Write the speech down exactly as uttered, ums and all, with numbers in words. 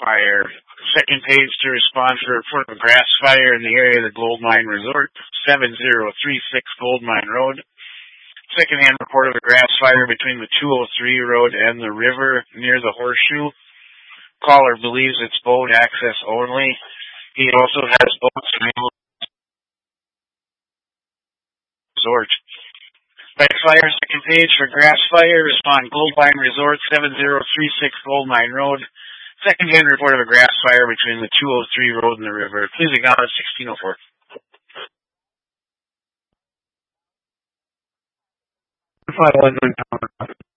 fire. Second page to respond to a report of a grass fire in the area of the Gold Mine Resort, seven zero three six Gold Mine Road. Second-hand report of a grass fire between the two oh three road and the river near the Horseshoe. Caller believes it's boat access only. He also has boats available at the resort. Back fire, second page for grass fire. Respond Gold Mine Resort, seven zero three six Gold Mine Road. Second-hand report of a grass fire between the two oh three road and the river. Please acknowledge sixteen oh four. five one nine.